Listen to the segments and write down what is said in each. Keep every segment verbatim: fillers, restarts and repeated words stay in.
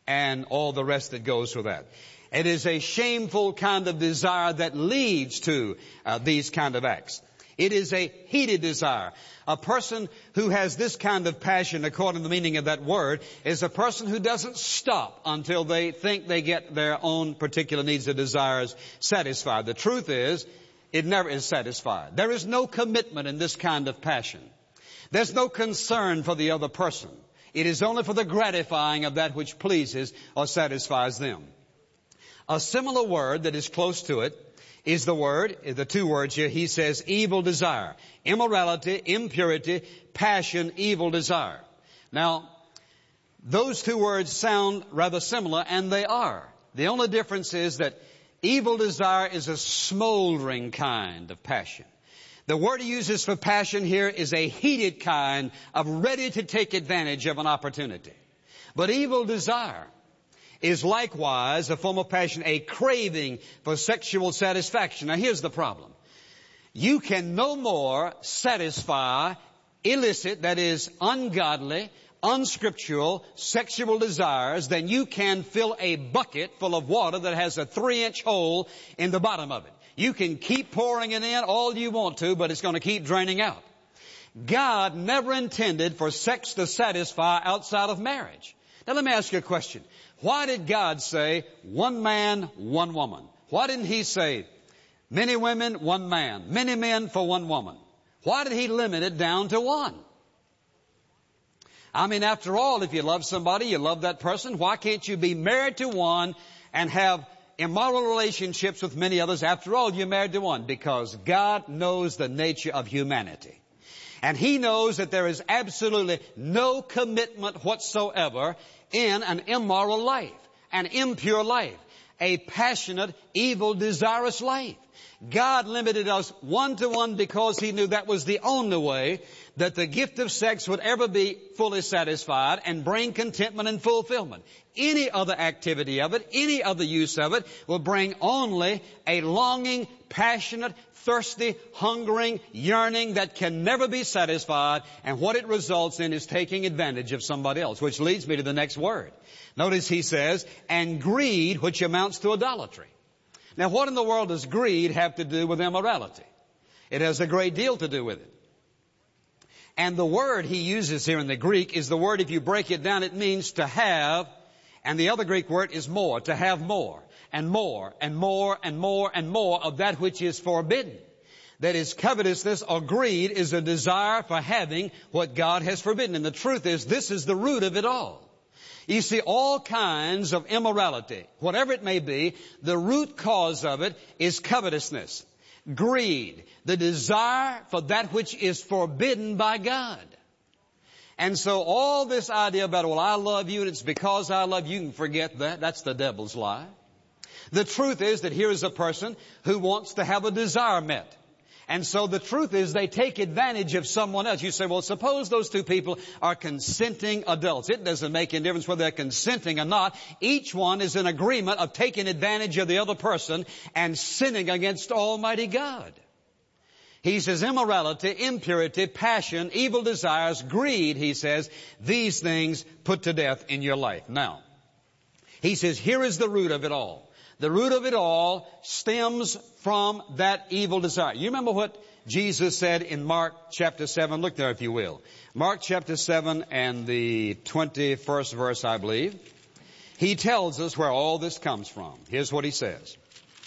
and all the rest that goes with that. It is a shameful kind of desire that leads to uh, these kind of acts. It is a heated desire. A person who has this kind of passion, according to the meaning of that word, is a person who doesn't stop until they think they get their own particular needs or desires satisfied. The truth is, it never is satisfied. There is no commitment in this kind of passion. There's no concern for the other person. It is only for the gratifying of that which pleases or satisfies them. A similar word that is close to it is the word, the two words here. He says evil desire. Immorality, impurity, passion, evil desire. Now, those two words sound rather similar, and they are. The only difference is that evil desire is a smoldering kind of passion. The word he uses for passion here is a heated kind of ready to take advantage of an opportunity. But evil desire is likewise a form of passion, a craving for sexual satisfaction. Now here's the problem. You can no more satisfy illicit, that is ungodly, unscriptural sexual desires than you can fill a bucket full of water that has a three inch hole in the bottom of it. You can keep pouring it in all you want to, but it's going to keep draining out. God never intended for sex to satisfy outside of marriage. Now let me ask you a question. Why did God say one man, one woman? Why didn't He say many women, one man, many men for one woman? Why did He limit it down to one? I mean, after all, if you love somebody, you love that person, why can't you be married to one and have immoral relationships with many others? After all, you're married to one, because God knows the nature of humanity. And He knows that there is absolutely no commitment whatsoever in an immoral life, an impure life, a passionate, evil, desirous life. God limited us one to one because He knew that was the only way that the gift of sex would ever be fully satisfied and bring contentment and fulfillment. Any other activity of it, any other use of it will bring only a longing, passionate, thirsty, hungering, yearning that can never be satisfied, and what it results in is taking advantage of somebody else, which leads me to the next word. Notice he says, and greed, which amounts to idolatry. Now, what in the world does greed have to do with immorality? It has a great deal to do with it. And the word he uses here in the Greek is the word, if you break it down, it means to have, and the other Greek word is more, to have more, and more, and more, and more, and more of that which is forbidden. That is, covetousness or greed is a desire for having what God has forbidden. And the truth is, this is the root of it all. You see, all kinds of immorality, whatever it may be, the root cause of it is covetousness, greed, the desire for that which is forbidden by God. And so all this idea about, well, I love you and it's because I love you, you can forget that. That's the devil's lie. The truth is that here is a person who wants to have a desire met. And so the truth is they take advantage of someone else. You say, well, suppose those two people are consenting adults. It doesn't make any difference whether they're consenting or not. Each one is in agreement of taking advantage of the other person and sinning against Almighty God. He says immorality, impurity, passion, evil desires, greed, he says, these things put to death in your life. Now, he says, here is the root of it all. The root of it all stems from that evil desire. You remember what Jesus said in Mark chapter seven? Look there if you will. Mark chapter seven and the twenty-first verse, I believe. He tells us where all this comes from. Here's what he says.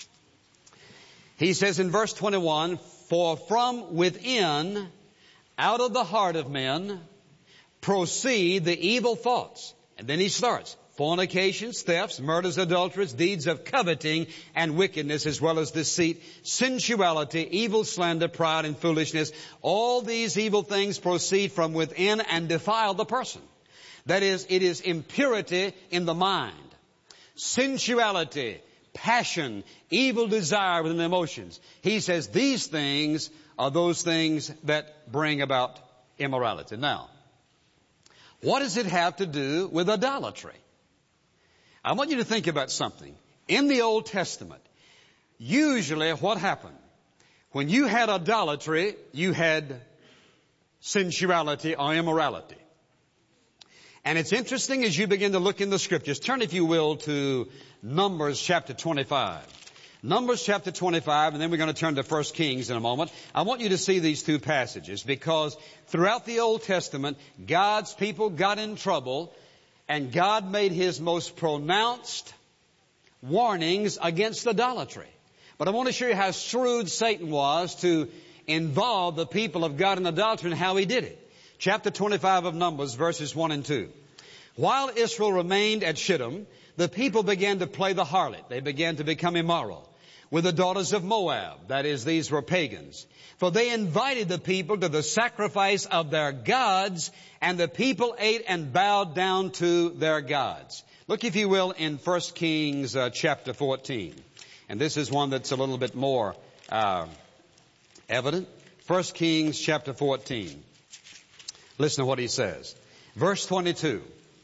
He says in verse twenty-one, for from within, out of the heart of men, proceed the evil thoughts. And then he starts. Fornications, thefts, murders, adulteries, deeds of coveting and wickedness, as well as deceit, sensuality, evil slander, pride, and foolishness. All these evil things proceed from within and defile the person. That is, it is impurity in the mind, sensuality, passion, evil desire within the emotions. He says these things are those things that bring about immorality. Now, what does it have to do with idolatry? I want you to think about something. In the Old Testament, usually what happened? When you had idolatry, you had sensuality or immorality. And it's interesting as you begin to look in the Scriptures. Turn, if you will, to Numbers chapter twenty-five. Numbers chapter twenty-five, and then we're going to turn to First Kings in a moment. I want you to see these two passages because throughout the Old Testament, God's people got in trouble and God made His most pronounced warnings against idolatry. But I want to show you how shrewd Satan was to involve the people of God in idolatry and how he did it. Chapter twenty-five of Numbers, verses one and two. While Israel remained at Shittim, the people began to play the harlot. They began to become immoral with the daughters of Moab. That is, these were pagans. For they invited the people to the sacrifice of their gods, and the people ate and bowed down to their gods. Look, if you will, in First Kings uh, chapter fourteen. And this is one that's a little bit more uh, evident. First Kings chapter fourteen. Listen to what he says. Verse twenty-two.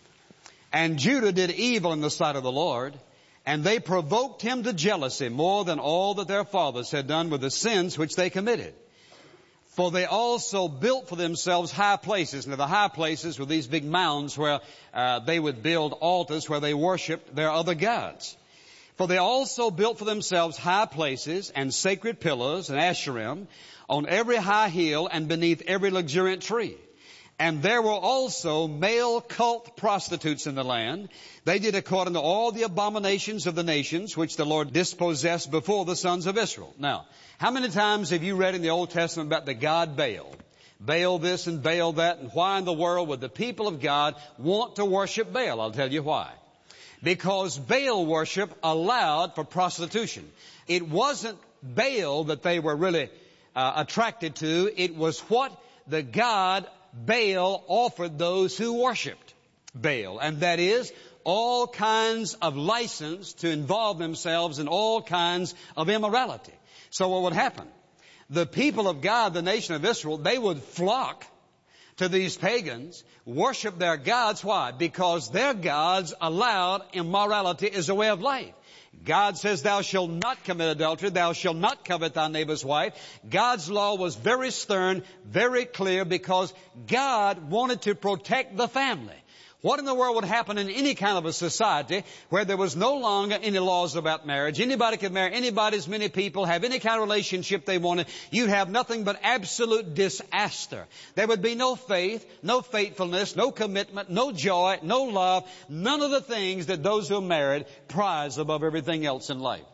And Judah did evil in the sight of the Lord, and they provoked him to jealousy more than all that their fathers had done with the sins which they committed. For they also built for themselves high places. Now the high places were these big mounds where uh, they would build altars where they worshiped their other gods. For they also built for themselves high places and sacred pillars and Asherim on every high hill and beneath every luxuriant tree. And there were also male cult prostitutes in the land. They did according to all the abominations of the nations which the Lord dispossessed before the sons of Israel. Now, how many times have you read in the Old Testament about the god Baal? Baal this and Baal that, and why in the world would the people of God want to worship Baal? I'll tell you why. Because Baal worship allowed for prostitution. It wasn't Baal that they were really uh, attracted to. It was what the god Baal offered those who worshipped Baal. And that is all kinds of license to involve themselves in all kinds of immorality. So what would happen? The people of God, the nation of Israel, they would flock to these pagans, worship their gods. Why? Because their gods allowed immorality as a way of life. God says, thou shalt not commit adultery, thou shalt not covet thy neighbor's wife. God's law was very stern, very clear, because God wanted to protect the family. What in the world would happen in any kind of a society where there was no longer any laws about marriage? Anybody could marry anybody, as many people, have any kind of relationship they wanted. You'd have nothing but absolute disaster. There would be no faith, no faithfulness, no commitment, no joy, no love, none of the things that those who are married prize above everything else in life.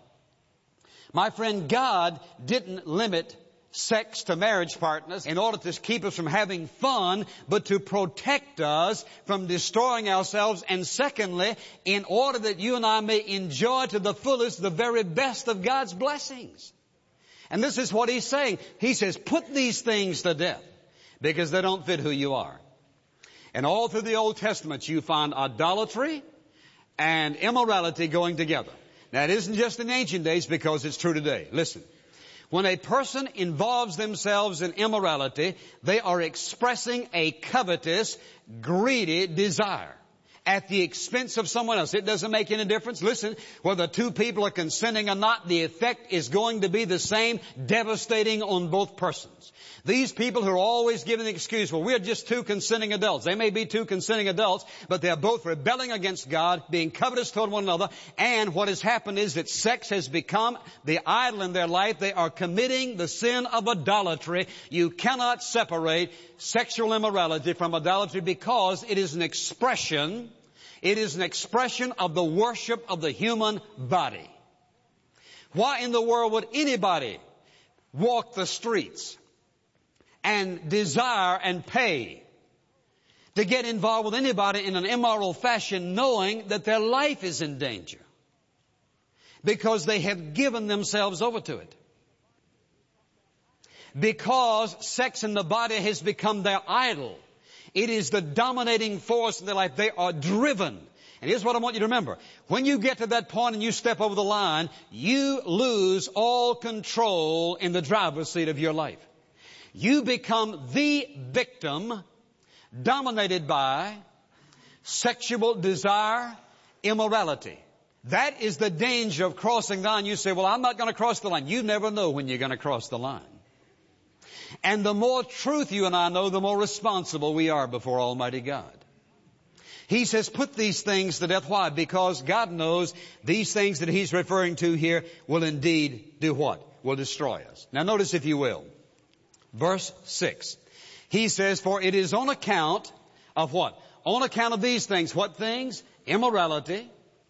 My friend, God didn't limit sex to marriage partners in order to keep us from having fun, but to protect us from destroying ourselves. And secondly, in order that you and I may enjoy to the fullest the very best of God's blessings. And this is what He's saying. He says, put these things to death because they don't fit who you are. And all through the Old Testament, you find idolatry and immorality going together. Now, it isn't just in ancient days because it's true today. Listen. When a person involves themselves in immorality, they are expressing a covetous, greedy desire at the expense of someone else. It doesn't make any difference. Listen, whether two people are consenting or not, the effect is going to be the same, devastating on both persons. These people who are always giving the excuse, well, we're just two consenting adults. They may be two consenting adults, but they're both rebelling against God, being covetous toward one another. And what has happened is that sex has become the idol in their life. They are committing the sin of idolatry. You cannot separate sexual immorality from idolatry because it is an expression, it is an expression of the worship of the human body. Why in the world would anybody walk the streets and desire and pay to get involved with anybody in an immoral fashion, knowing that their life is in danger because they have given themselves over to it? Because sex in the body has become their idol. It is the dominating force in their life. They are driven. And here's what I want you to remember. When you get to that point and you step over the line, you lose all control in the driver's seat of your life. You become the victim dominated by sexual desire, immorality. That is the danger of crossing the line. You say, well, I'm not going to cross the line. You never know when you're going to cross the line. And the more truth you and I know, the more responsible we are before Almighty God. He says, put these things to death. Why? Because God knows these things that he's referring to here will indeed do what? Will destroy us. Now notice, if you will, verse six. He says, for it is on account of what? On account of these things. What things? Immorality,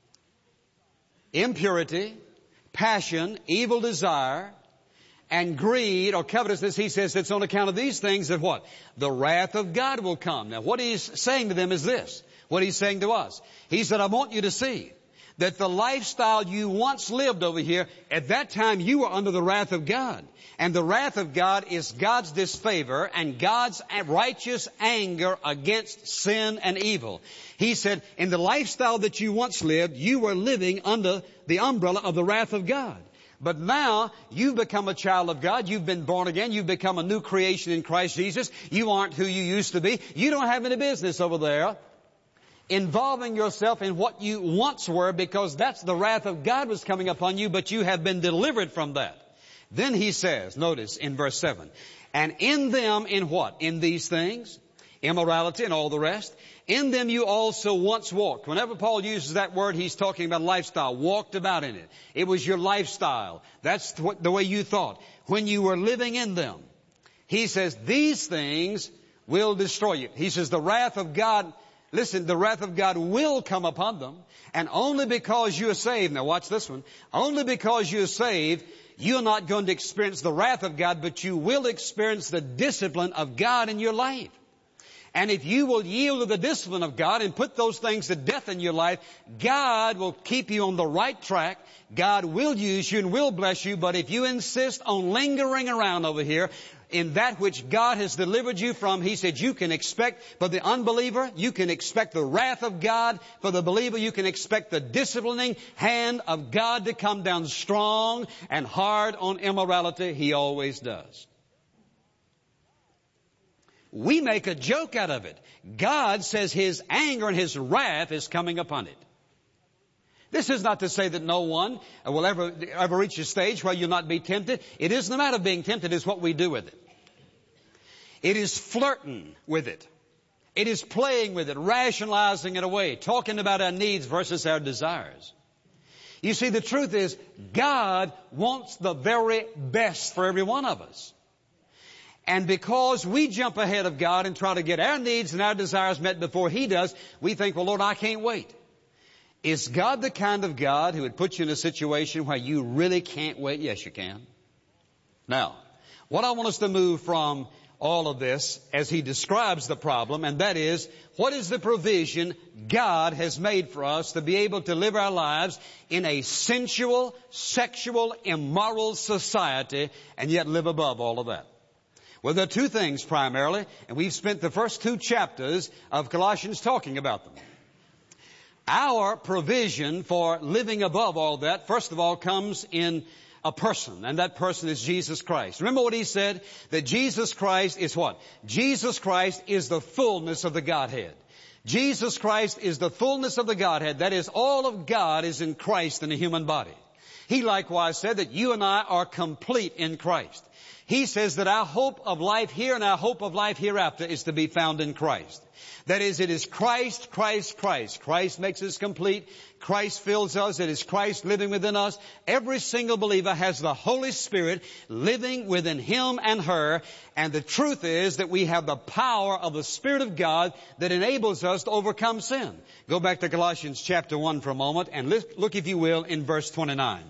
impurity, passion, evil desire, and greed or covetousness. He says it's on account of these things that what? The wrath of God will come. Now what he's saying to them is this. What he's saying to us. He said, I want you to see that the lifestyle you once lived over here, at that time you were under the wrath of God. And the wrath of God is God's disfavor and God's righteous anger against sin and evil. He said, in the lifestyle that you once lived, you were living under the umbrella of the wrath of God. But now you've become a child of God. You've been born again. You've become a new creation in Christ Jesus. You aren't who you used to be. You don't have any business over there involving yourself in what you once were, because that's the wrath of God was coming upon you, but you have been delivered from that. Then he says, notice in verse seven, and in them, in what? In these things, immorality and all the rest, in them you also once walked. Whenever Paul uses that word, he's talking about lifestyle, walked about in it. It was your lifestyle. That's the way you thought. When you were living in them, he says, these things will destroy you. He says, the wrath of God, listen, the wrath of God will come upon them, and only because you are saved. Now watch this one. Only because you are saved, you're not going to experience the wrath of God, but you will experience the discipline of God in your life. And if you will yield to the discipline of God and put those things to death in your life, God will keep you on the right track. God will use you and will bless you. But if you insist on lingering around over here in that which God has delivered you from, he said you can expect, for the unbeliever, you can expect the wrath of God. For the believer, you can expect the disciplining hand of God to come down strong and hard on immorality. He always does. We make a joke out of it. God says his anger and his wrath is coming upon it. This is not to say that no one will ever, ever reach a stage where you'll not be tempted. It isn't a matter of being tempted, it's what we do with it. It is flirting with it. It is playing with it, rationalizing it away, talking about our needs versus our desires. You see, the truth is, God wants the very best for every one of us. And because we jump ahead of God and try to get our needs and our desires met before he does, we think, well, Lord, I can't wait. Is God the kind of God who would put you in a situation where you really can't wait? Yes, you can. Now, what I want us to move from all of this as he describes the problem, and that is, what is the provision God has made for us to be able to live our lives in a sensual, sexual, immoral society and yet live above all of that? Well, there are two things primarily, and we've spent the first two chapters of Colossians talking about them. Our provision for living above all that, first of all, comes in a person, and that person is Jesus Christ. Remember what he said? That Jesus Christ is what? Jesus Christ is the fullness of the Godhead. Jesus Christ is the fullness of the Godhead. That is, all of God is in Christ in the human body. He likewise said that you and I are complete in Christ. He says that our hope of life here and our hope of life hereafter is to be found in Christ. That is, it is Christ, Christ, Christ. Christ makes us complete. Christ fills us. It is Christ living within us. Every single believer has the Holy Spirit living within him and her. And the truth is that we have the power of the Spirit of God that enables us to overcome sin. Go back to Colossians chapter one for a moment and look, if you will, in verse twenty-nine.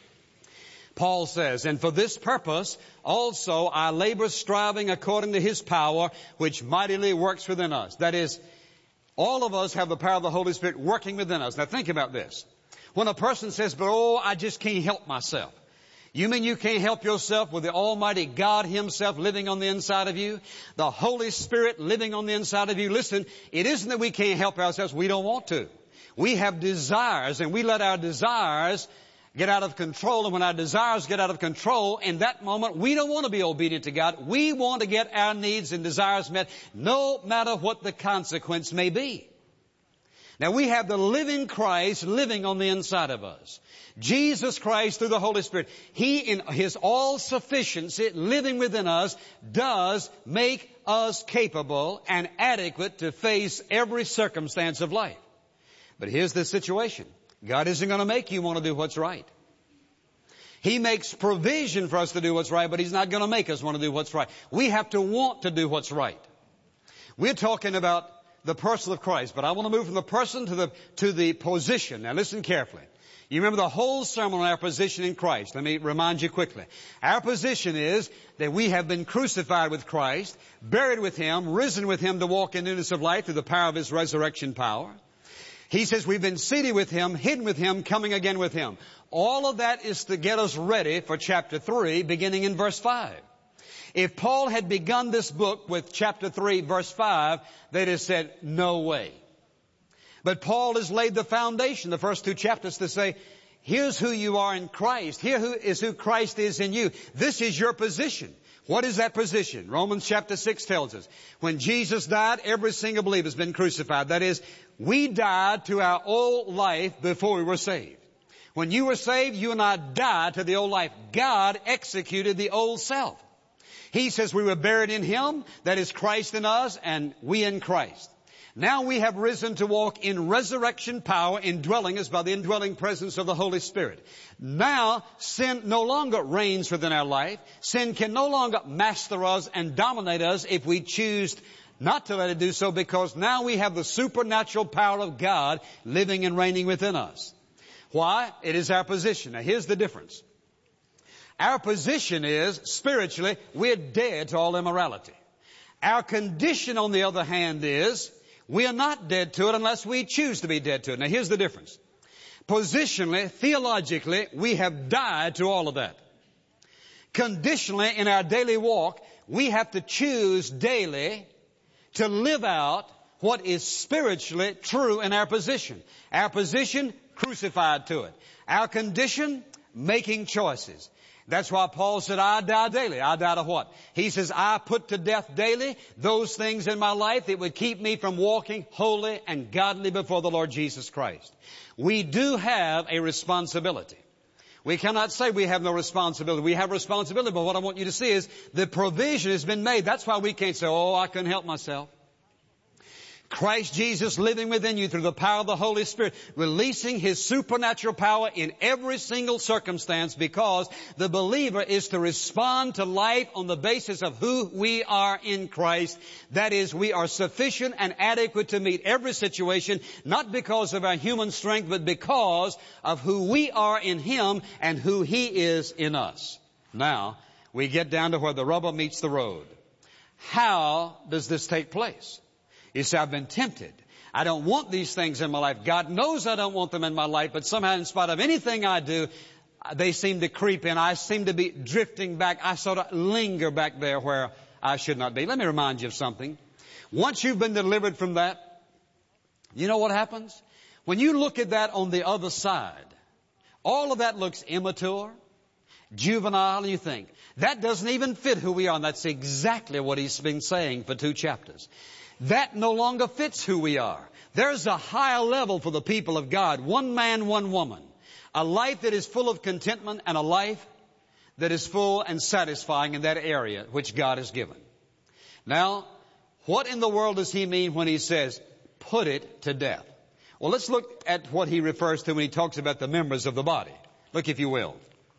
Paul says, and for this purpose also I labor, striving according to his power, which mightily works within us. That is, all of us have the power of the Holy Spirit working within us. Now think about this. When a person says, but oh, I just can't help myself. You mean you can't help yourself with the Almighty God himself living on the inside of you? The Holy Spirit living on the inside of you? Listen, it isn't that we can't help ourselves. We don't want to. We have desires, and we let our desires get out of control. And when our desires get out of control, in that moment, we don't want to be obedient to God. We want to get our needs and desires met, no matter what the consequence may be. Now we have the living Christ living on the inside of us. Jesus Christ through the Holy Spirit. He in His all-sufficiency living within us does make us capable and adequate to face every circumstance of life. But here's the situation. God isn't going to make you want to do what's right. He makes provision for us to do what's right, but He's not going to make us want to do what's right. We have to want to do what's right. We're talking about the person of Christ, but I want to move from the person to the, to the position. Now listen carefully. You remember the whole sermon on our position in Christ. Let me remind you quickly. Our position is that we have been crucified with Christ, buried with Him, risen with Him to walk in newness of life through the power of His resurrection power. He says we've been seated with Him, hidden with Him, coming again with Him. All of that is to get us ready for chapter three, beginning in verse five. If Paul had begun this book with chapter three, verse five, they'd have said, no way. But Paul has laid the foundation, the first two chapters, to say, here's who you are in Christ. Here who is who Christ is in you. This is your position. What is that position? Romans chapter six tells us. When Jesus died, every single believer has been crucified. That is, we died to our old life before we were saved. When you were saved, you and I died to the old life. God executed the old self. He says we were buried in Him, that is Christ in us, and we in Christ. Now we have risen to walk in resurrection power, indwelling us by the indwelling presence of the Holy Spirit. Now sin no longer reigns within our life. Sin can no longer master us and dominate us if we choose not to let it do so, because now we have the supernatural power of God living and reigning within us. Why? It is our position. Now here's the difference. Our position is, spiritually, we're dead to all immorality. Our condition, on the other hand, is we are not dead to it unless we choose to be dead to it. Now here's the difference. Positionally, theologically, we have died to all of that. Conditionally, in our daily walk, we have to choose daily to live out what is spiritually true in our position. Our position, crucified to it. Our condition, making choices. That's why Paul said, I die daily. I die to what? He says, I put to death daily those things in my life that would keep me from walking holy and godly before the Lord Jesus Christ. We do have a responsibility. We cannot say we have no responsibility. We have responsibility, but what I want you to see is the provision has been made. That's why we can't say, oh, I couldn't help myself. Christ Jesus living within you through the power of the Holy Spirit, releasing His supernatural power in every single circumstance, because the believer is to respond to life on the basis of who we are in Christ. That is, we are sufficient and adequate to meet every situation, not because of our human strength, but because of who we are in Him and who He is in us. Now, we get down to where the rubber meets the road. How does this take place? You say, I've been tempted. I don't want these things in my life. God knows I don't want them in my life, but somehow in spite of anything I do, they seem to creep in. I seem to be drifting back. I sort of linger back there where I should not be. Let me remind you of something. Once you've been delivered from that, you know what happens? When you look at that on the other side, all of that looks immature, juvenile, and you think, that doesn't even fit who we are. And that's exactly what he's been saying for two chapters. That no longer fits who we are. There's a higher level for the people of God. One man, one woman. A life that is full of contentment and a life that is full and satisfying in that area which God has given. Now, what in the world does he mean when he says, put it to death? Well, let's look at what he refers to when he talks about the members of the body. Look, if you will.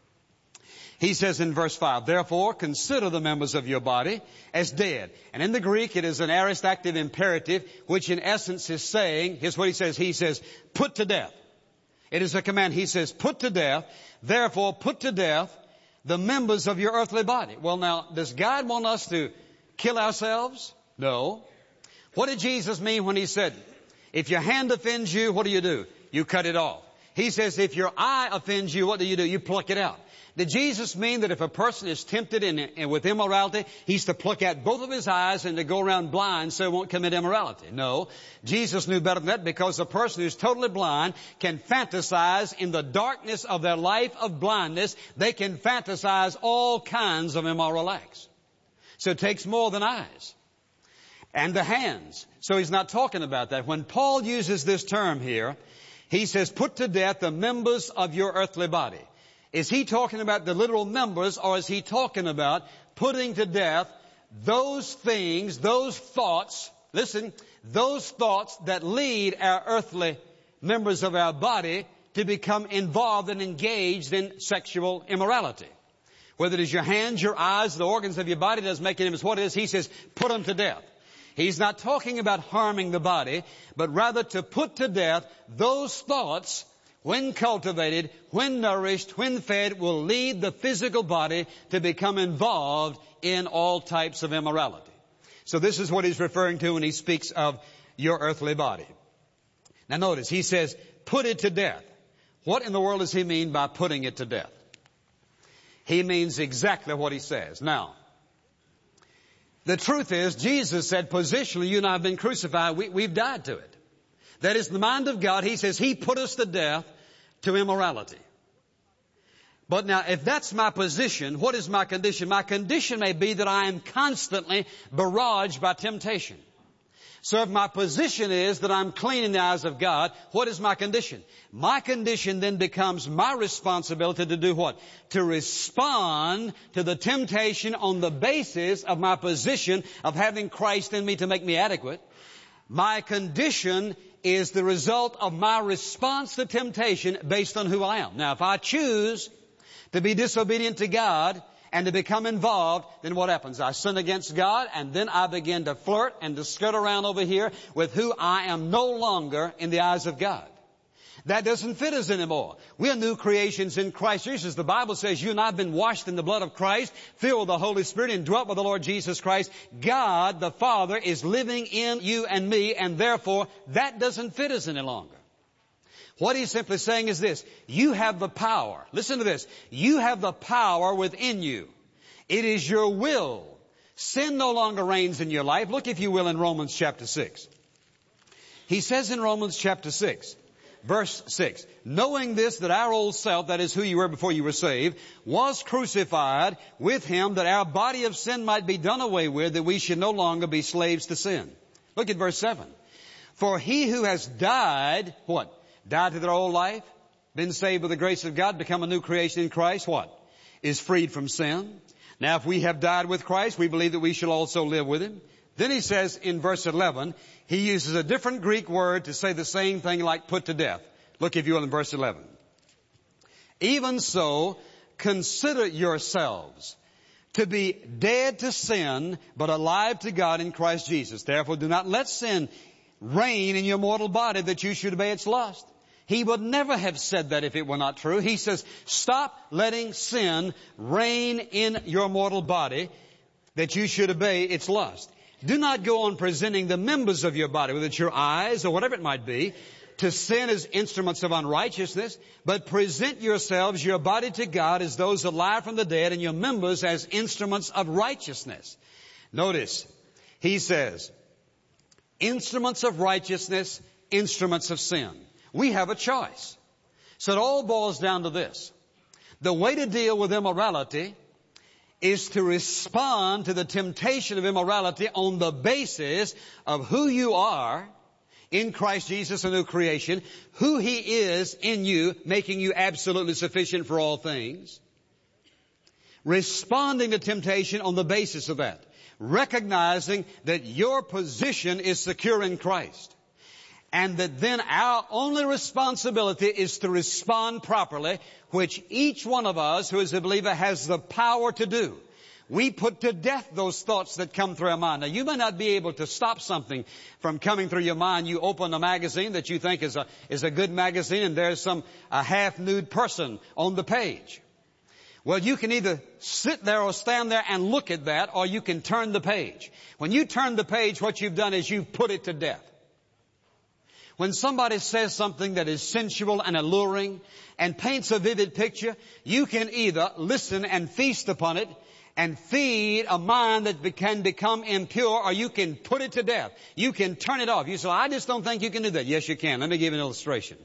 He says in verse five, therefore consider the members of your body as dead. And in the Greek it is an aorist active imperative, which in essence is saying, here's what he says, he says, put to death. It is a command. He says, put to death, therefore put to death the members of your earthly body. Well now, does God want us to kill ourselves? No. What did Jesus mean when he said, if your hand offends you, what do you do? You cut it off. He says, if your eye offends you, what do you do? You pluck it out. Did Jesus mean that if a person is tempted in, in, with immorality, he's to pluck out both of his eyes and to go around blind so he won't commit immorality? No. Jesus knew better than that, because a person who's totally blind can fantasize in the darkness of their life of blindness. They can fantasize all kinds of immoral acts. So it takes more than eyes. and the hands. So he's not talking about that. When Paul uses this term here, he says, put to death the members of your earthly body. Is he talking about the literal members, or is he talking about putting to death those things, those thoughts, listen, those thoughts that lead our earthly members of our body to become involved and engaged in sexual immorality? Whether it is your hands, your eyes, the organs of your body, doesn't make any difference what it is. He says, put them to death. He's not talking about harming the body, but rather to put to death those thoughts, when cultivated, when nourished, when fed, will lead the physical body to become involved in all types of immorality. So this is what he's referring to when he speaks of your earthly body. Now notice, he says, put it to death. What in the world does he mean by putting it to death? He means exactly what he says. Now, the truth is, Jesus said, positionally, you and I have been crucified. We, we've died to it. That is the mind of God. He says he put us to death to immorality. But now, if that's my position, what is my condition? My condition may be that I am constantly barraged by temptation. So if my position is that I'm clean in the eyes of God, what is my condition? My condition then becomes my responsibility to do what? To respond to the temptation on the basis of my position of having Christ in me to make me adequate. My condition is the result of my response to temptation based on who I am. Now, if I choose to be disobedient to God and to become involved, then what happens? I sin against God, and then I begin to flirt and to skirt around over here with who I am no longer in the eyes of God. That doesn't fit us anymore. We are new creations in Christ Jesus. The Bible says you and I have been washed in the blood of Christ, filled with the Holy Spirit, and dwelt with the Lord Jesus Christ. God, the Father, is living in you and me, and therefore that doesn't fit us any longer. What he's simply saying is this: you have the power. Listen to this. You have the power within you. It is your will. Sin no longer reigns in your life. Look, if you will, in Romans chapter six. He says in Romans chapter six, verse six, knowing this, that our old self, that is who you were before you were saved, was crucified with him, that our body of sin might be done away with, that we should no longer be slaves to sin. Look at verse seven. For he who has died, what? Died to their old life, been saved by the grace of God, become a new creation in Christ, what? Is freed from sin. Now, if we have died with Christ, we believe that we shall also live with him. Then he says in verse eleven, he uses a different Greek word to say the same thing like put to death. Look, if you will, in verse eleven. Even so, consider yourselves to be dead to sin, but alive to God in Christ Jesus. Therefore, do not let sin reign in your mortal body, that you should obey its lust. He would never have said that if it were not true. He says, stop letting sin reign in your mortal body, that you should obey its lust. Do not go on presenting the members of your body, whether it's your eyes or whatever it might be, to sin as instruments of unrighteousness, but present yourselves, your body to God, as those alive from the dead, and your members as instruments of righteousness. Notice, he says, instruments of righteousness, instruments of sin. We have a choice. So it all boils down to this. The way to deal with immorality is to respond to the temptation of immorality on the basis of who you are in Christ Jesus, a new creation, who he is in you, making you absolutely sufficient for all things. Responding to temptation on the basis of that. Recognizing that your position is secure in Christ. And that then our only responsibility is to respond properly, which each one of us who is a believer has the power to do. We put to death those thoughts that come through our mind. Now, you may not be able to stop something from coming through your mind. You open a magazine that you think is a, is a good magazine, and there's some a half-nude person on the page. Well, you can either sit there or stand there and look at that, or you can turn the page. When you turn the page, what you've done is you've put it to death. When somebody says something that is sensual and alluring and paints a vivid picture, you can either listen and feast upon it and feed a mind that can become impure, or you can put it to death. You can turn it off. You say, I just don't think you can do that. Yes, you can. Let me give you an illustration.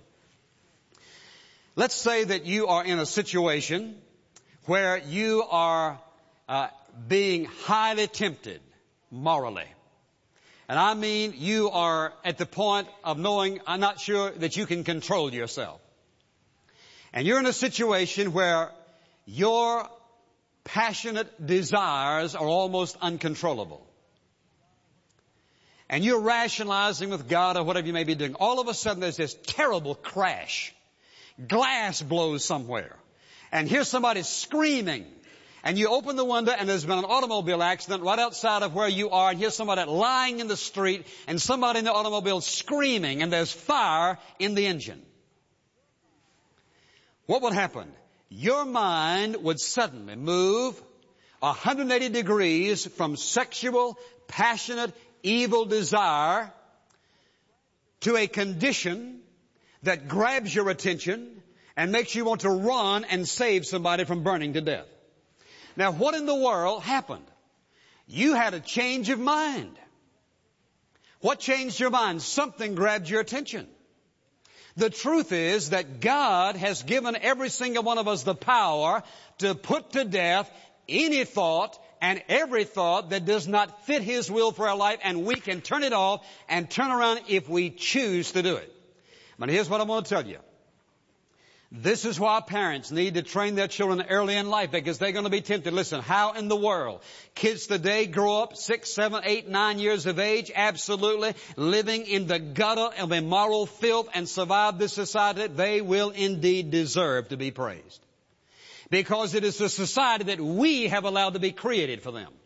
Let's say that you are in a situation where you are uh, being highly tempted morally. And I mean, you are at the point of knowing, I'm not sure that you can control yourself. And you're in a situation where your passionate desires are almost uncontrollable. And you're rationalizing with God or whatever you may be doing. All of a sudden there's this terrible crash. Glass blows somewhere. And here's somebody screaming. And you open the window and there's been an automobile accident right outside of where you are. And here's somebody lying in the street and somebody in the automobile screaming and there's fire in the engine. What would happen? Your mind would suddenly move one hundred eighty degrees from sexual, passionate, evil desire to a condition that grabs your attention and makes you want to run and save somebody from burning to death. Now, what in the world happened? You had a change of mind. What changed your mind? Something grabbed your attention. The truth is that God has given every single one of us the power to put to death any thought and every thought that does not fit His will for our life, and we can turn it off and turn around if we choose to do it. But here's what I want to tell you. This is why parents need to train their children early in life, because they're going to be tempted. Listen, how in the world? Kids today grow up six, seven, eight, nine years of age, absolutely living in the gutter of immoral filth and survive this society. They will indeed deserve to be praised. Because it is the society that we have allowed to be created for them.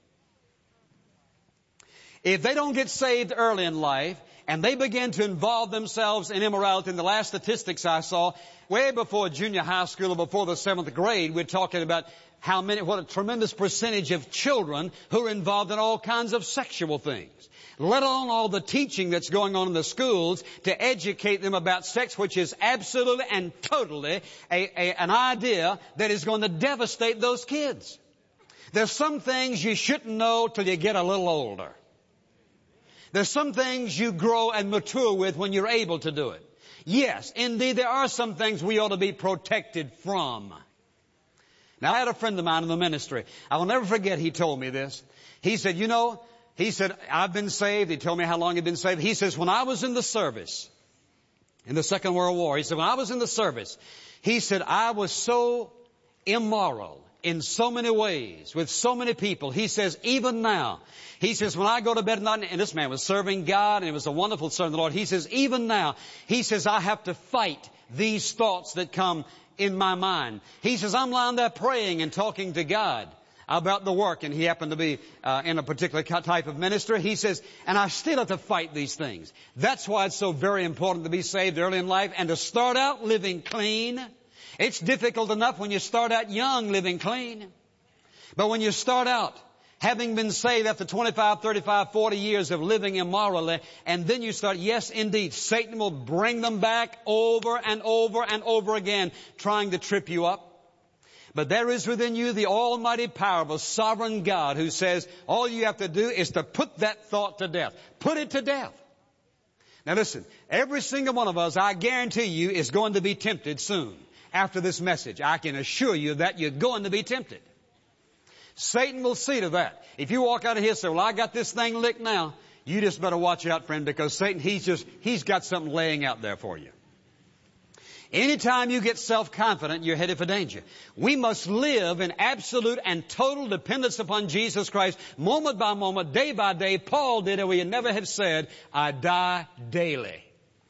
If they don't get saved early in life, and they begin to involve themselves in immorality, in the last statistics I saw, way before junior high school or before the seventh grade, we're talking about how many, what a tremendous percentage of children who are involved in all kinds of sexual things. Let alone all the teaching that's going on in the schools to educate them about sex, which is absolutely and totally a, a, an idea that is going to devastate those kids. There's some things you shouldn't know till you get a little older. There's some things you grow and mature with when you're able to do it. Yes, indeed, there are some things we ought to be protected from. Now, I had a friend of mine in the ministry. I will never forget, he told me this. He said, you know, he said, I've been saved. He told me how long he'd been saved. He says, when I was in the service, in the Second World War, he said, when I was in the service, he said, I was so immoral in so many ways, with so many people. He says, even now, he says, when I go to bed at night, and this man was serving God, and it was a wonderful serving the Lord. He says, even now, he says, I have to fight these thoughts that come in my mind. He says, I'm lying there praying and talking to God about the work, and he happened to be uh, in a particular type of ministry. He says, and I still have to fight these things. That's why it's so very important to be saved early in life and to start out living clean. It's difficult enough when you start out young living clean. But when you start out having been saved after twenty-five, thirty-five, forty years of living immorally, and then you start, yes, indeed, Satan will bring them back over and over and over again, trying to trip you up. But there is within you the almighty power of a sovereign God who says all you have to do is to put that thought to death. Put it to death. Now listen, every single one of us, I guarantee you, is going to be tempted soon. After this message, I can assure you that you're going to be tempted. Satan will see to that. If you walk out of here and say, well, I got this thing licked now, you just better watch out, friend, because Satan, he's just, he's got something laying out there for you. Anytime you get self-confident, you're headed for danger. We must live in absolute and total dependence upon Jesus Christ, moment by moment, day by day. Paul did it. We never have said, I die daily.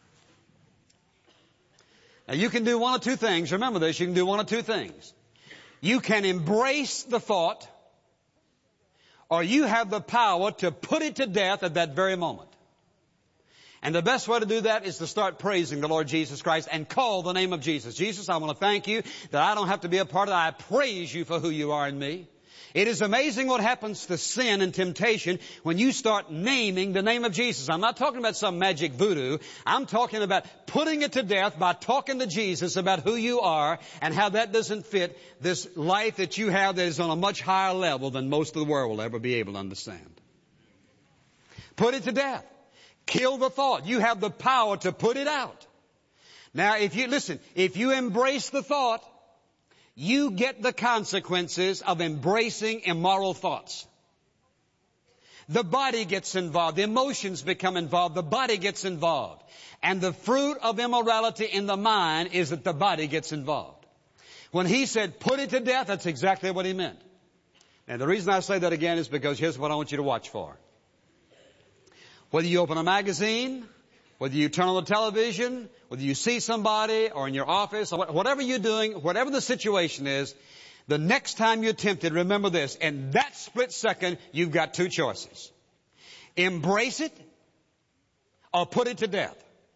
Now, you can do one of two things. Remember this. You can do one of two things. You can embrace the thought, or you have the power to put it to death at that very moment. And the best way to do that is to start praising the Lord Jesus Christ and call the name of Jesus. Jesus, I want to thank you that I don't have to be a part of that. I praise you for who you are in me. It is amazing what happens to sin and temptation when you start naming the name of Jesus. I'm not talking about some magic voodoo. I'm talking about putting it to death by talking to Jesus about who you are and how that doesn't fit this life that you have that is on a much higher level than most of the world will ever be able to understand. Put it to death. Kill the thought. You have the power to put it out. Now, if you, listen, if you embrace the thought, you get the consequences of embracing immoral thoughts. the body gets involved. The emotions become involved. The body gets involved. And the fruit of immorality in the mind is that the body gets involved. When he said, put it to death, that's exactly what he meant. And the reason I say that again is because here's what I want you to watch for. Whether you open a magazine, whether you turn on the television, whether you see somebody or in your office, or whatever you're doing, whatever the situation is, the next time you're tempted, remember this, in that split second, you've got two choices. Embrace it or put it to death.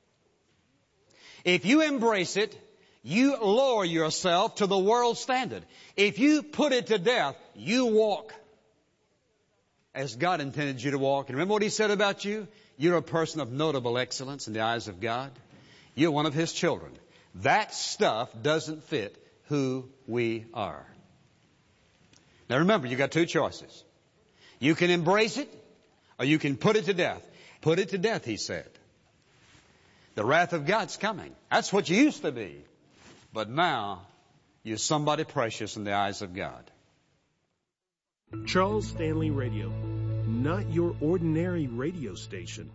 If you embrace it, you lower yourself to the world standard. If you put it to death, you walk as God intended you to walk. And remember what he said about you? You're a person of notable excellence in the eyes of God. You're one of his children. That stuff doesn't fit who we are. Now remember, you got two choices. You can embrace it or you can put it to death. Put it to death, he said. The wrath of God's coming. That's what you used to be. But now, you're somebody precious in the eyes of God. Charles Stanley Radio, not your ordinary radio station.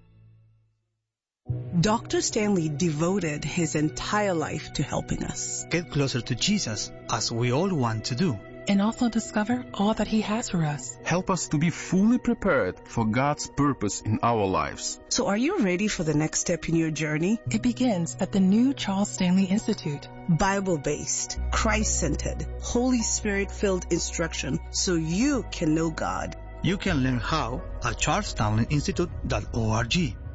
Doctor Stanley devoted his entire life to helping us get closer to Jesus, as we all want to do. And also discover all that he has for us. Help us to be fully prepared for God's purpose in our lives. So are you ready for the next step in your journey? It begins at the new Charles Stanley Institute. Bible-based, Christ-centered, Holy Spirit-filled instruction so you can know God. You can learn how at charles stanley institute dot org.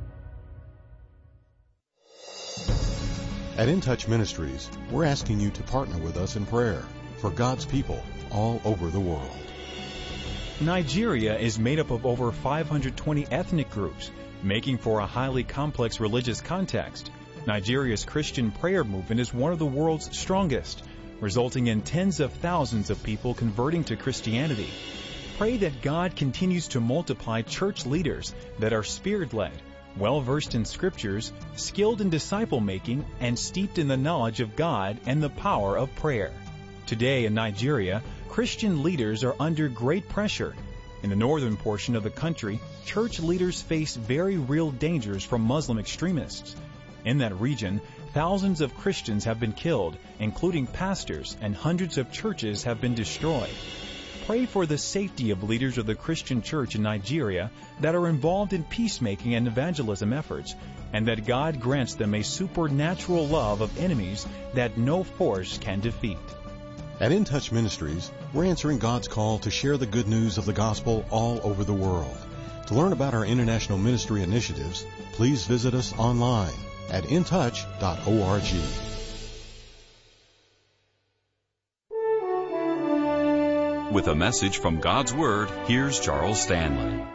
At In Touch Ministries, we're asking you to partner with us in prayer for God's people all over the world. Nigeria is made up of over five hundred twenty ethnic groups, making for a highly complex religious context. Nigeria's Christian prayer movement is one of the world's strongest, resulting in tens of thousands of people converting to Christianity. Pray that God continues to multiply church leaders that are Spirit-led, well-versed in Scriptures, skilled in disciple-making, and steeped in the knowledge of God and the power of prayer. Today in Nigeria, Christian leaders are under great pressure. In the northern portion of the country, church leaders face very real dangers from Muslim extremists. In that region, thousands of Christians have been killed, including pastors, and hundreds of churches have been destroyed. Pray for the safety of leaders of the Christian church in Nigeria that are involved in peacemaking and evangelism efforts, and that God grants them a supernatural love of enemies that no force can defeat. At In Touch Ministries, we're answering God's call to share the good news of the gospel all over the world. To learn about our international ministry initiatives, please visit us online at in touch dot org. With a message from God's Word, here's Charles Stanley.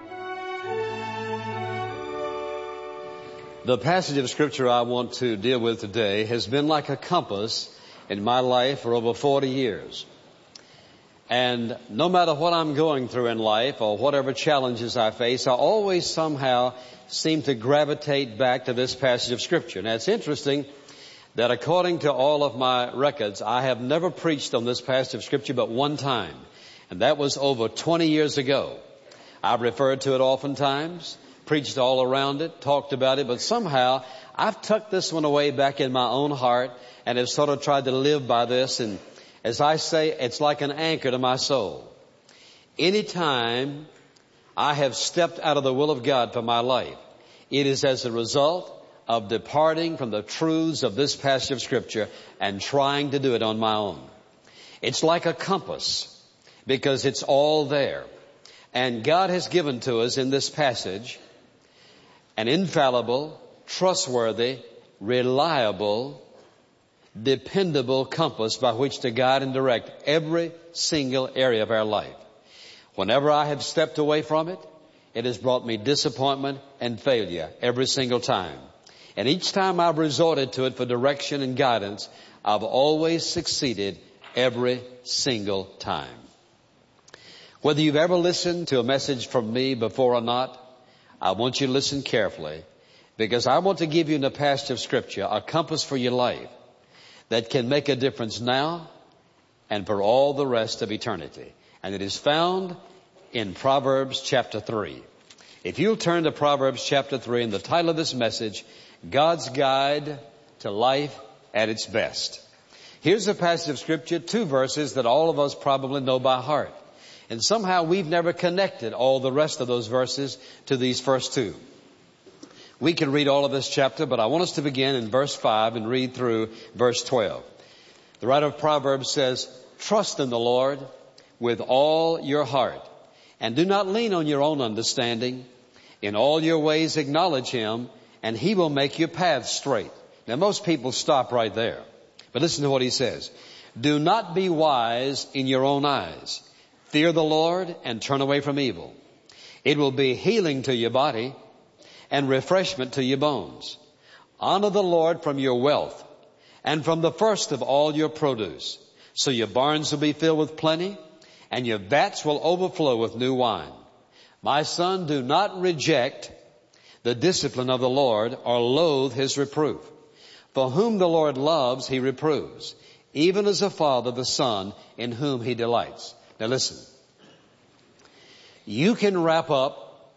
The passage of Scripture I want to deal with today has been like a compass in my life for over forty years. And no matter what I'm going through in life or whatever challenges I face, I always somehow seem to gravitate back to this passage of Scripture. Now, it's interesting that according to all of my records, I have never preached on this passage of Scripture but one time. And that was over twenty years ago. I've referred to it oftentimes, preached all around it, talked about it, but somehow I've tucked this one away back in my own heart and have sort of tried to live by this. And as I say, it's like an anchor to my soul. Anytime I have stepped out of the will of God for my life, it is as a result of departing from the truths of this passage of Scripture and trying to do it on my own. It's like a compass because it's all there. And God has given to us in this passage an infallible, trustworthy, reliable, dependable compass by which to guide and direct every single area of our life. Whenever I have stepped away from it, it has brought me disappointment and failure every single time. And each time I've resorted to it for direction and guidance, I've always succeeded every single time. Whether you've ever listened to a message from me before or not, I want you to listen carefully, because I want to give you in the passage of Scripture a compass for your life that can make a difference now and for all the rest of eternity. And it is found in Proverbs chapter three. If you'll turn to Proverbs chapter three, and the title of this message, God's Guide to Life at its Best. Here's a passage of Scripture, two verses that all of us probably know by heart. And somehow we've never connected all the rest of those verses to these first two. We can read all of this chapter, but I want us to begin in verse five and read through verse twelve. The writer of Proverbs says, "Trust in the Lord with all your heart, and do not lean on your own understanding. In all your ways acknowledge Him, and He will make your paths straight." Now most people stop right there. But listen to what He says. "Do not be wise in your own eyes. Fear the Lord and turn away from evil. It will be healing to your body and refreshment to your bones. Honor the Lord from your wealth and from the first of all your produce. So your barns will be filled with plenty and your vats will overflow with new wine. My son, do not reject the discipline of the Lord or loathe His reproof. For whom the Lord loves, He reproves, even as a father the son in whom He delights." Now listen, you can wrap up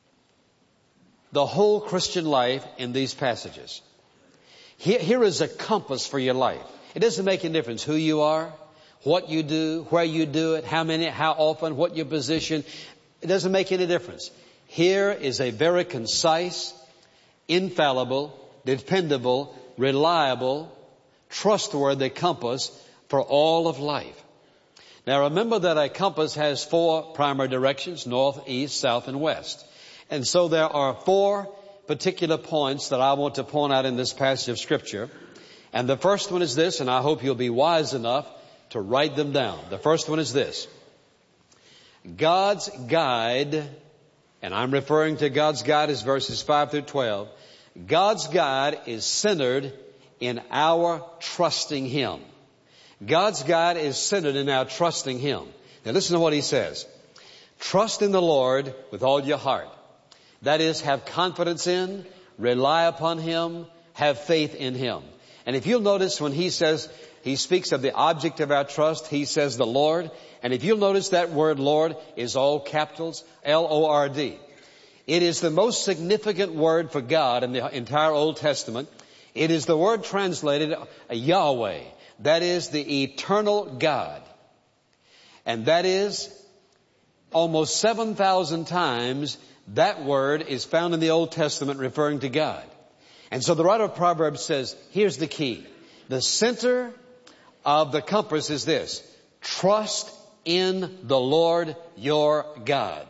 the whole Christian life in these passages. Here, here is a compass for your life. It doesn't make any difference who you are, what you do, where you do it, how many, how often, what your position. It doesn't make any difference. Here is a very concise, infallible, dependable, reliable, trustworthy compass for all of life. Now remember that a compass has four primary directions, north, east, south, and west. And so there are four particular points that I want to point out in this passage of Scripture. And the first one is this, and I hope you'll be wise enough to write them down. The first one is this. God's guide, and I'm referring to God's guide as verses five through twelve. God's guide is centered in our trusting Him. God's guide is centered in our trusting Him. Now listen to what He says. Trust in the Lord with all your heart. That is, have confidence in, rely upon Him, have faith in Him. And if you'll notice when He says, He speaks of the object of our trust, He says the Lord. And if you'll notice that word Lord is all capitals, L O R D. It is the most significant word for God in the entire Old Testament. It is the word translated Yahweh. That is the eternal God. And that is almost seven thousand times that word is found in the Old Testament referring to God. And so the writer of Proverbs says, here's the key. The center of the compass is this. Trust in the Lord your God.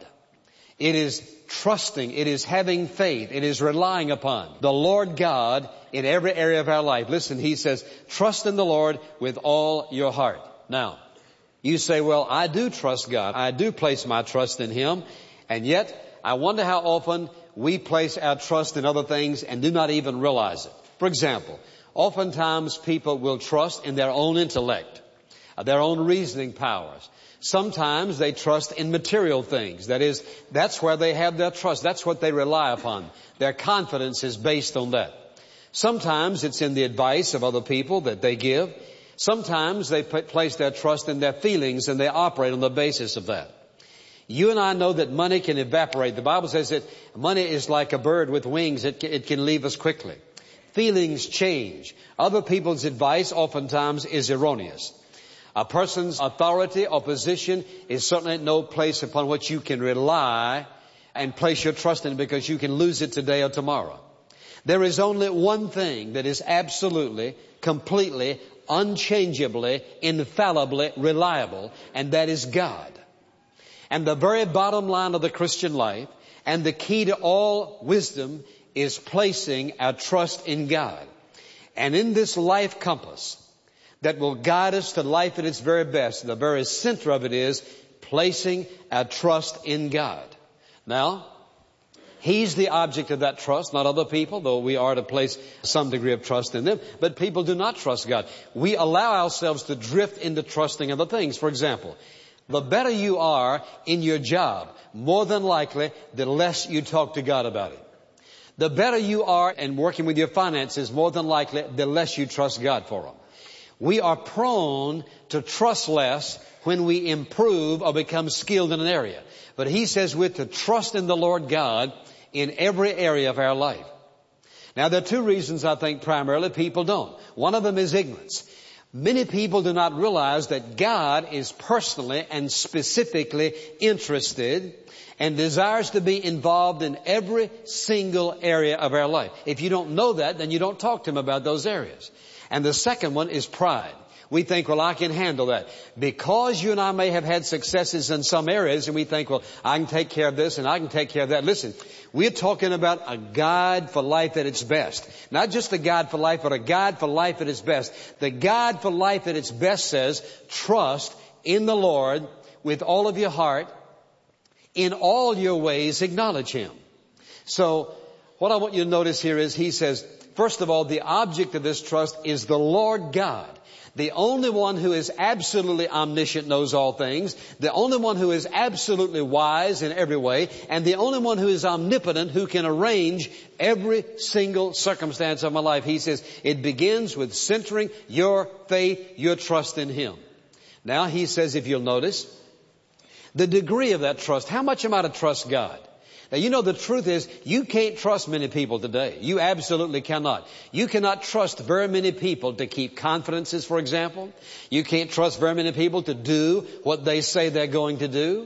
It is trusting. It is having faith. It is relying upon the Lord God in every area of our life. Listen, He says, trust in the Lord with all your heart. Now, you say, well, I do trust God. I do place my trust in Him. And yet, I wonder how often we place our trust in other things and do not even realize it. For example, oftentimes people will trust in their own intellect, their own reasoning powers. Sometimes they trust in material things. That is, that's where they have their trust. That's what they rely upon. Their confidence is based on that. Sometimes it's in the advice of other people that they give. Sometimes they put, place their trust in their feelings and they operate on the basis of that. You and I know that money can evaporate. The Bible says that money is like a bird with wings. It, it can leave us quickly. Feelings change. Other people's advice oftentimes is erroneous. A person's authority or position is certainly no place upon which you can rely and place your trust in, because you can lose it today or tomorrow. There is only one thing that is absolutely, completely, unchangeably, infallibly reliable, and that is God. And the very bottom line of the Christian life and the key to all wisdom is placing our trust in God. And in this life compass that will guide us to life at its very best, the very center of it is placing our trust in God. Now, He's the object of that trust, not other people, though we are to place some degree of trust in them. But people do not trust God. We allow ourselves to drift into trusting other things. For example, the better you are in your job, more than likely, the less you talk to God about it. The better you are in working with your finances, more than likely, the less you trust God for them. We are prone to trust less when we improve or become skilled in an area. But he says we're to trust in the Lord God in every area of our life. Now, there are two reasons I think primarily people don't. One of them is ignorance. Many people do not realize that God is personally and specifically interested and desires to be involved in every single area of our life. If you don't know that, then you don't talk to Him about those areas. And the second one is pride. We think, well, I can handle that. Because you and I may have had successes in some areas, and we think, well, I can take care of this and I can take care of that. Listen, we're talking about a guide for life at its best. Not just a guide for life, but a guide for life at its best. The guide for life at its best says, trust in the Lord with all of your heart. In all your ways, acknowledge Him. So, what I want you to notice here is he says, first of all, the object of this trust is the Lord God. The only one who is absolutely omniscient, knows all things. The only one who is absolutely wise in every way. And the only one who is omnipotent, who can arrange every single circumstance of my life. He says it begins with centering your faith, your trust in Him. Now he says, if you'll notice, the degree of that trust. How much am I to trust God? Now, you know, the truth is, you can't trust many people today. You absolutely cannot. You cannot trust very many people to keep confidences, for example. You can't trust very many people to do what they say they're going to do.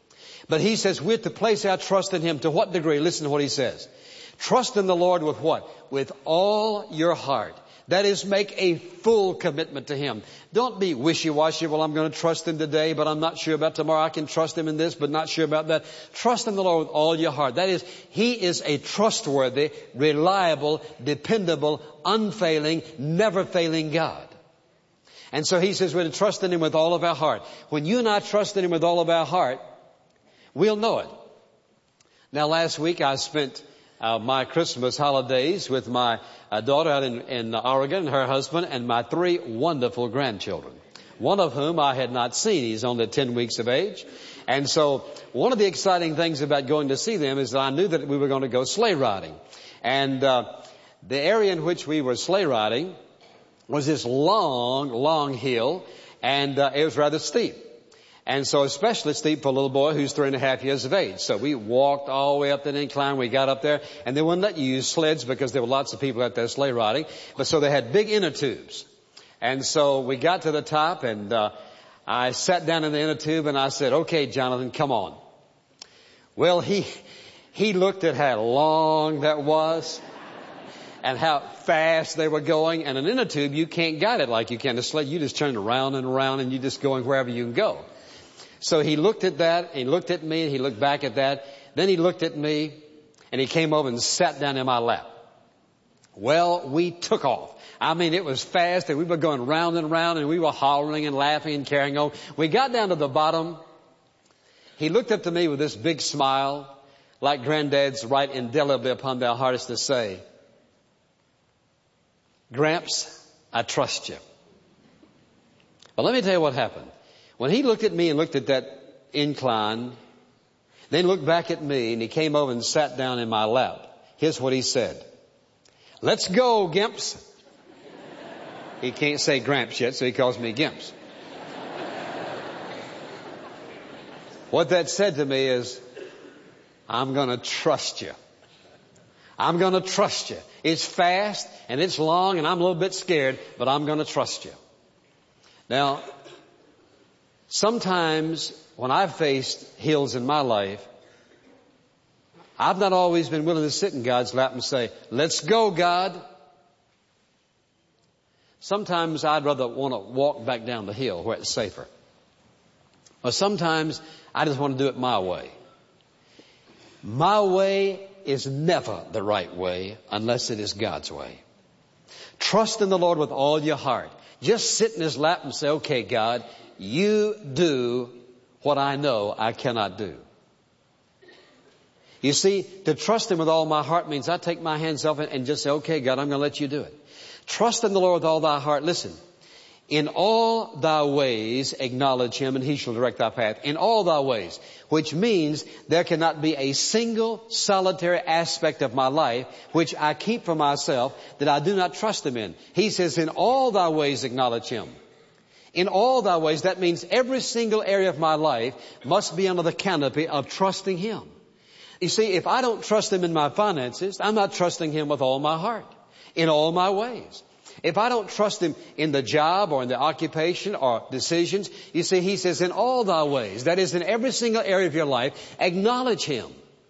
But he says we're to place our trust in Him. To what degree? Listen to what he says. Trust in the Lord with what? With all your heart. That is, make a full commitment to Him. Don't be wishy-washy. Well, I'm going to trust Him today, but I'm not sure about tomorrow. I can trust Him in this, but not sure about that. Trust in the Lord with all your heart. That is, He is a trustworthy, reliable, dependable, unfailing, never failing God. And so he says we're to trust in Him with all of our heart. When you and I trust in Him with all of our heart, we'll know it. Now, last week I spent Uh, my Christmas holidays with my uh, daughter out in, in Oregon, her husband, and my three wonderful grandchildren. One of whom I had not seen. He's only ten weeks of age. And so one of the exciting things about going to see them is that I knew that we were going to go sleigh riding. And uh, the area in which we were sleigh riding was this long, long hill, and uh, it was rather steep. And so especially steep for a little boy who's three and a half years of age. So we walked all the way up the incline. We got up there, and they wouldn't let you use sleds because there were lots of people out there sleigh riding. But so they had big inner tubes. And so we got to the top, and uh, I sat down in the inner tube, and I said, okay, Jonathan, come on. Well, he he looked at how long that was and how fast they were going. And an inner tube, you can't guide it like you can a sled. You just turn around and around, and you're just going wherever you can go. So he looked at that, and he looked at me, and he looked back at that. Then he looked at me, and he came over and sat down in my lap. Well, we took off. I mean, it was fast, and we were going round and round, and we were hollering and laughing and carrying on. We got down to the bottom. He looked up to me with this big smile, like granddad's write indelibly upon their hearts to say, Gramps, I trust you. Well, let me tell you what happened. When he looked at me and looked at that incline, then looked back at me, and he came over and sat down in my lap. Here's what he said. Let's go, Gimps. He can't say Gramps yet, so he calls me Gimps. What that said to me is, I'm going to trust you. I'm going to trust you. It's fast, and it's long, and I'm a little bit scared, but I'm going to trust you. Now, sometimes when I've faced hills in my life, I've not always been willing to sit in God's lap and say, let's go, God. Sometimes I'd rather want to walk back down the hill where it's safer. Or sometimes I just want to do it my way. My way is never the right way unless it is God's way. Trust in the Lord with all your heart. Just sit in His lap and say, okay, God, you do what I know I cannot do. You see, to trust Him with all my heart means I take my hands off it and just say, okay, God, I'm going to let you do it. Trust in the Lord with all thy heart. Listen, In all thy ways acknowledge him, and he shall direct thy path. In all thy ways, which means there cannot be a single solitary aspect of my life which I keep for myself that I do not trust him in. He says, in all thy ways acknowledge him. In all thy ways, that means every single area of my life must be under the canopy of trusting him. You see, if I don't trust him in my finances, I'm not trusting him with all my heart, in all my ways. If I don't trust him in the job or in the occupation or decisions, you see, he says, in all thy ways, that is in every single area of your life, acknowledge him.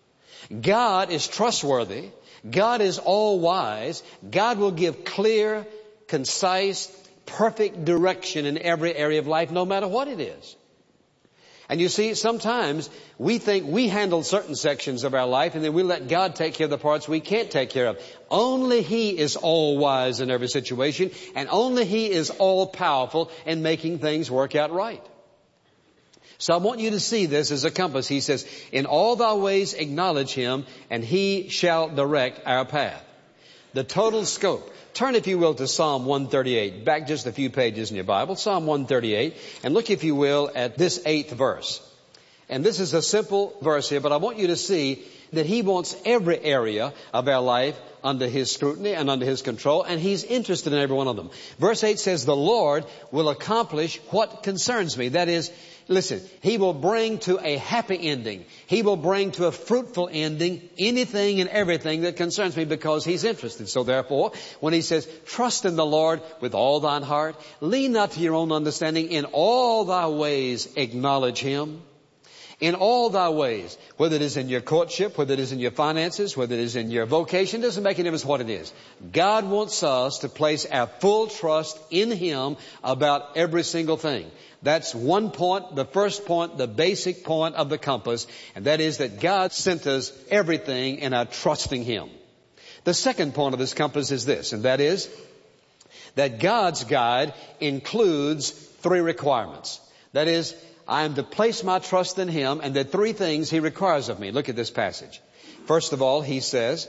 God is trustworthy. God is all wise. God will give clear, concise, perfect direction in every area of life, no matter what it is. And you see, sometimes we think we handle certain sections of our life and then we let God take care of the parts we can't take care of. Only he is all wise in every situation, and only he is all powerful in making things work out right. So I want you to see this as a compass. He says, in all thy ways acknowledge him, and he shall direct our path. The total scope. Turn, if you will, to Psalm one thirty-eight. Back just a few pages in your Bible. Psalm one thirty-eight. And look, if you will, at this eighth verse. And this is a simple verse here, but I want you to see that he wants every area of our life under his scrutiny and under his control, and he's interested in every one of them. Verse eight says, the Lord will accomplish what concerns me. That is, listen, he will bring to a happy ending. He will bring to a fruitful ending anything and everything that concerns me, because he's interested. So therefore, when he says, trust in the Lord with all thine heart, lean not to your own understanding, in all thy ways acknowledge him. In all thy ways, whether it is in your courtship, whether it is in your finances, whether it is in your vocation, doesn't make any difference what it is. God wants us to place our full trust in him about every single thing. That's one point, the first point, the basic point of the compass, and that is that God centers everything in our trusting him. The second point of this compass is this, and that is that God's guide includes three requirements. That is, I am to place my trust in him, and there are three things he requires of me. Look at this passage. First of all, he says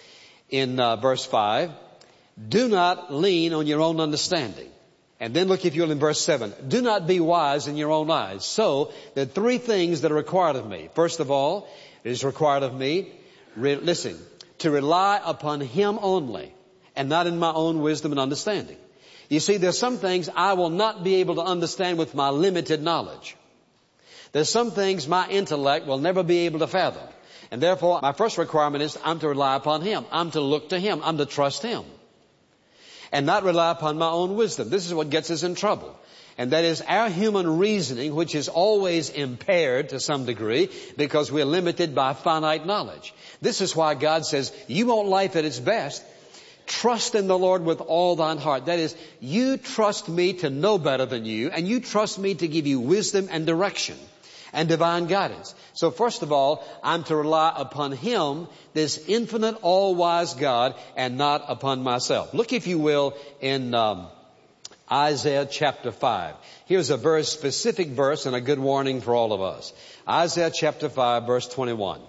in uh, verse five, do not lean on your own understanding. And then look, if you will, in verse seven, do not be wise in your own eyes. So there are three things that are required of me. First of all, it is required of me, re- listen, to rely upon him only and not in my own wisdom and understanding. You see, there's some things I will not be able to understand with my limited knowledge. There's some things my intellect will never be able to fathom. And therefore, my first requirement is I'm to rely upon him. I'm to look to him. I'm to trust him. And not rely upon my own wisdom. This is what gets us in trouble. And that is our human reasoning, which is always impaired to some degree because we're limited by finite knowledge. This is why God says, you want life at its best. Trust in the Lord with all thine heart. That is, you trust me to know better than you, and you trust me to give you wisdom and direction and divine guidance. So first of all, I'm to rely upon him, this infinite, all-wise God, and not upon myself. Look, if you will, in um, Isaiah chapter five. Here's a very specific verse and a good warning for all of us. Isaiah chapter five, verse twenty-one.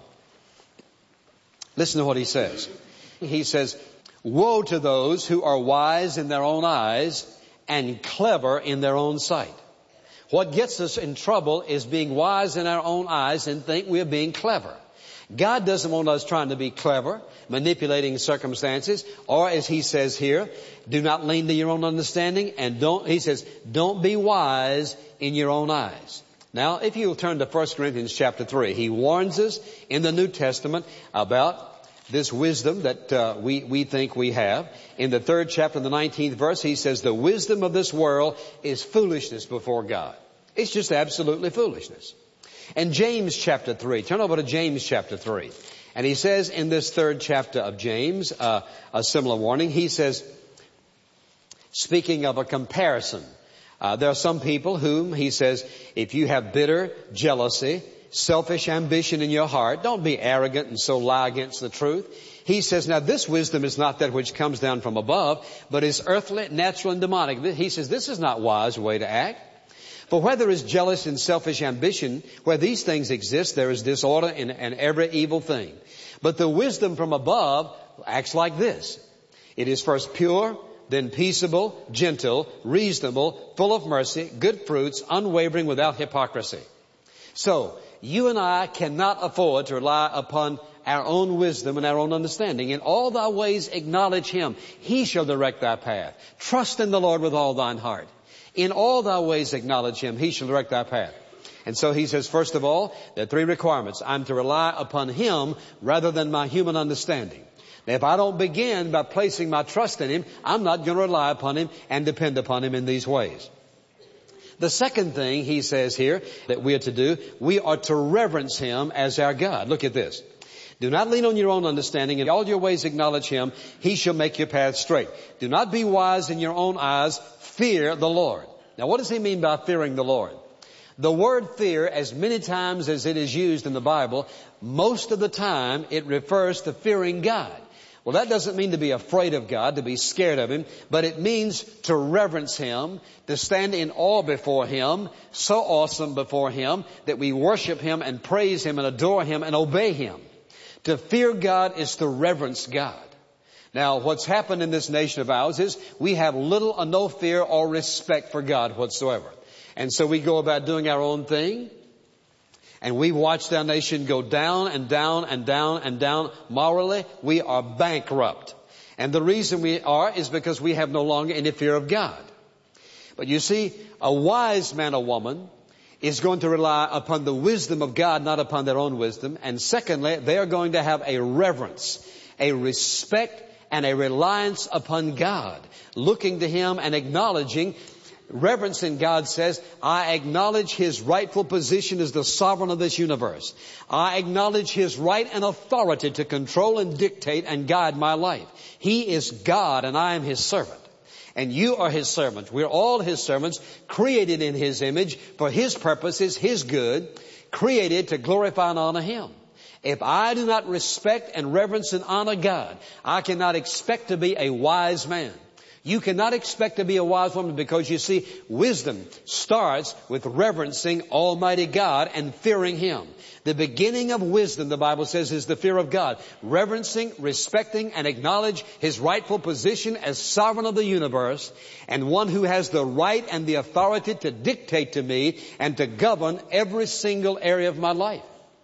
Listen to what he says. He says, woe to those who are wise in their own eyes and clever in their own sight. What gets us in trouble is being wise in our own eyes and think we're being clever. God doesn't want us trying to be clever, manipulating circumstances, or as he says here, do not lean to your own understanding, and don't, he says, don't be wise in your own eyes. Now, if you'll turn to First Corinthians chapter three, he warns us in the New Testament about this wisdom that uh, we, we think we have. In the third chapter, the nineteenth verse, he says, the wisdom of this world is foolishness before God. It's just absolutely foolishness. And James chapter three, turn over to James chapter three. And he says in this third chapter of James, uh, a similar warning. He says, speaking of a comparison, uh, there are some people whom, he says, if you have bitter jealousy, selfish ambition in your heart, don't be arrogant and so lie against the truth. He says, now this wisdom is not that which comes down from above, but is earthly, natural, and demonic. He says, this is not wise way to act. For where there is jealous and selfish ambition, where these things exist, there is disorder in, in every evil thing. But the wisdom from above acts like this. It is first pure, then peaceable, gentle, reasonable, full of mercy, good fruits, unwavering, without hypocrisy. So, you and I cannot afford to rely upon our own wisdom and our own understanding. In all thy ways acknowledge Him. He shall direct thy path. Trust in the Lord with all thine heart. In all thy ways acknowledge Him. He shall direct thy path. And so he says, first of all, there are three requirements. I'm to rely upon Him rather than my human understanding. Now, if I don't begin by placing my trust in Him, I'm not going to rely upon Him and depend upon Him in these ways. The second thing he says here that we are to do, we are to reverence Him as our God. Look at this. Do not lean on your own understanding. In all your ways acknowledge Him. He shall make your path straight. Do not be wise in your own eyes. Fear the Lord. Now, what does he mean by fearing the Lord? The word fear, as many times as it is used in the Bible, most of the time it refers to fearing God. Well, that doesn't mean to be afraid of God, to be scared of Him, but it means to reverence Him, to stand in awe before Him, so awesome before Him that we worship Him and praise Him and adore Him and obey Him. To fear God is to reverence God. Now, what's happened in this nation of ours is we have little or no fear or respect for God whatsoever. And so we go about doing our own thing, and we watched our nation go down and down and down and down. Morally, we are bankrupt. And the reason we are is because we have no longer any fear of God. But you see, a wise man or woman is going to rely upon the wisdom of God, not upon their own wisdom. And secondly, they are going to have a reverence, a respect, and a reliance upon God, looking to Him and acknowledging. Reverencing God says, I acknowledge His rightful position as the sovereign of this universe. I acknowledge His right and authority to control and dictate and guide my life. He is God and I am His servant. And you are His servants. We're all His servants, created in His image for His purposes, His good, created to glorify and honor Him. If I do not respect and reverence and honor God, I cannot expect to be a wise man. You cannot expect to be a wise woman because, you see, wisdom starts with reverencing Almighty God and fearing Him. The beginning of wisdom, the Bible says, is the fear of God. Reverencing, respecting, and acknowledge His rightful position as sovereign of the universe and one who has the right and the authority to dictate to me and to govern every single area of my life.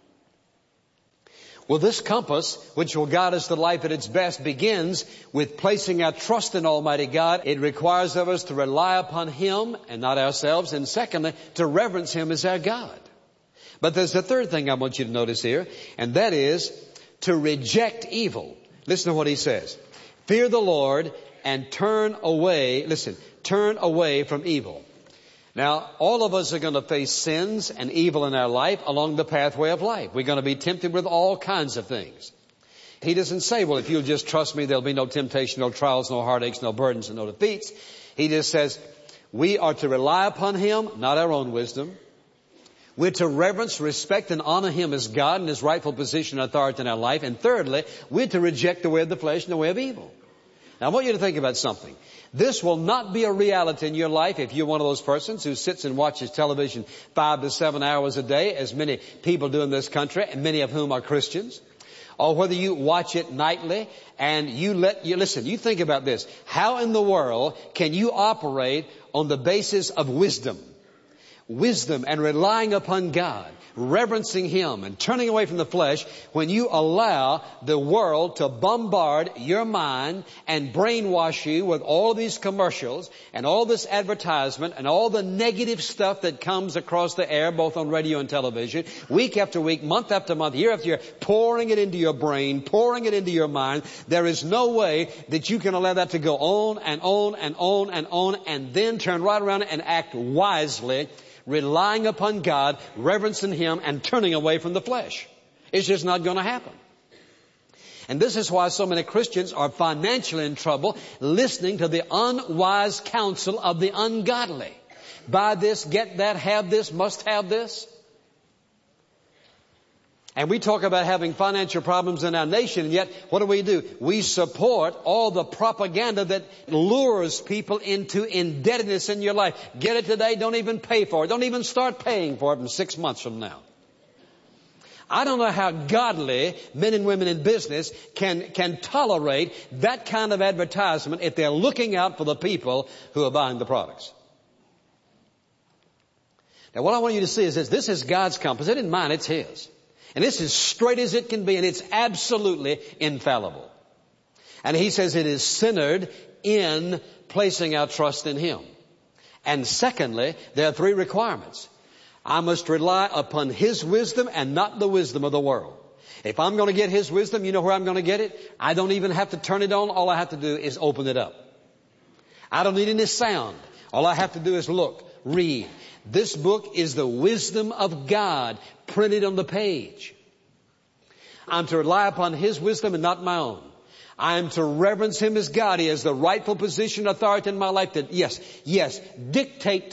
Well, this compass, which will guide us to life at its best, begins with placing our trust in Almighty God. It requires of us to rely upon Him and not ourselves. And secondly, to reverence Him as our God. But there's a third thing I want you to notice here, and that is to reject evil. Listen to what he says. Fear the Lord and turn away, listen, turn away from evil. Now, all of us are going to face sins and evil in our life along the pathway of life. We're going to be tempted with all kinds of things. He doesn't say, well, if you'll just trust me, there'll be no temptation, no trials, no heartaches, no burdens, and no defeats. He just says, we are to rely upon Him, not our own wisdom. We're to reverence, respect, and honor Him as God and His rightful position and authority in our life. And thirdly, we're to reject the way of the flesh and the way of evil. Now, I want you to think about something. This will not be a reality in your life if you're one of those persons who sits and watches television five to seven hours a day, as many people do in this country, and many of whom are Christians. Or whether you watch it nightly and you let, you listen, you think about this. How in the world can you operate on the basis of wisdom? Wisdom and relying upon God, reverencing Him and turning away from the flesh when you allow the world to bombard your mind and brainwash you with all these commercials and all this advertisement and all the negative stuff that comes across the air, both on radio and television, week after week, month after month, year after year, pouring it into your brain, pouring it into your mind. There is no way that you can allow that to go on and on and on and on and then turn right around and act wisely, relying upon God, reverencing Him, and turning away from the flesh. It's just not going to happen. And this is why so many Christians are financially in trouble, listening to the unwise counsel of the ungodly. Buy this, get that, have this, must have this. And we talk about having financial problems in our nation, and yet what do we do? We support all the propaganda that lures people into indebtedness in your life. Get it today, don't even pay for it. Don't even start paying for it in six months from now. I don't know how godly men and women in business can, can tolerate that kind of advertisement if they're looking out for the people who are buying the products. Now what I want you to see is this. This is God's compass. It isn't mine, it's His. And it's as straight as it can be, and it's absolutely infallible. And He says it is centered in placing our trust in Him. And secondly, there are three requirements. I must rely upon His wisdom and not the wisdom of the world. If I'm going to get His wisdom, you know where I'm going to get it? I don't even have to turn it on. All I have to do is open it up. I don't need any sound. All I have to do is look, read. This book is the wisdom of God printed on the page. I'm to rely upon His wisdom and not my own. I am to reverence Him as God. He has the rightful position, authority in my life that, yes, yes, dictate